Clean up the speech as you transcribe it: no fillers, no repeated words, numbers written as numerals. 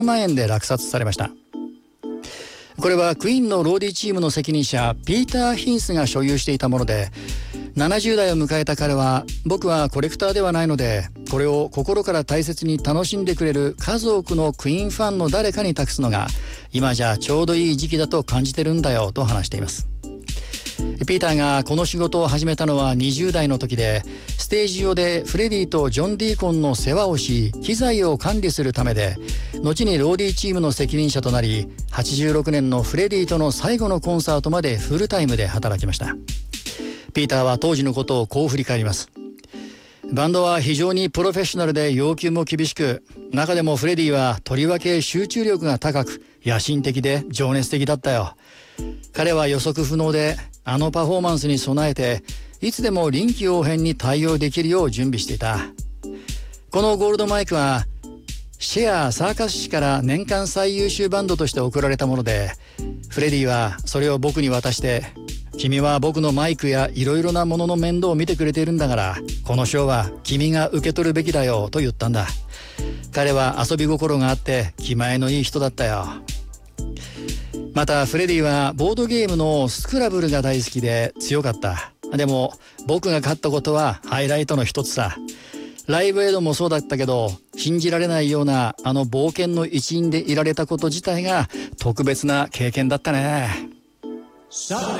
万円で落札されました。これはクイーンのローディチームの責任者ピーター・ヒンスが所有していたもので、70代を迎えた彼は、僕はコレクターではないので、これを心から大切に楽しんでくれる数多くのクイーンファンの誰かに託すのが今じゃちょうどいい時期だと感じてるんだよと話しています。ピーターがこの仕事を始めたのは20代の時で、ステージ上でフレディとジョン・ディーコンの世話をし、機材を管理するためで、後にローディチームの責任者となり、86年のフレディとの最後のコンサートまでフルタイムで働きました。ピーターは当時のことをこう振り返ります。バンドは非常にプロフェッショナルで要求も厳しく、中でもフレディはとりわけ集中力が高く、野心的で情熱的だったよ。彼は予測不能で、あのパフォーマンスに備えて、いつでも臨機応変に対応できるよう準備していた。このゴールドマイクは、シェア・サーカス誌から年間最優秀バンドとして贈られたもので、フレディはそれを僕に渡して、君は僕のマイクやいろいろなものの面倒を見てくれているんだから、この賞は君が受け取るべきだよと言ったんだ。彼は遊び心があって気前のいい人だったよ。またフレディはボードゲームのスクラブルが大好きで強かった。でも僕が勝ったことはハイライトの一つさ。ライブエイドもそうだったけど、信じられないようなあの冒険の一員でいられたこと自体が特別な経験だったね。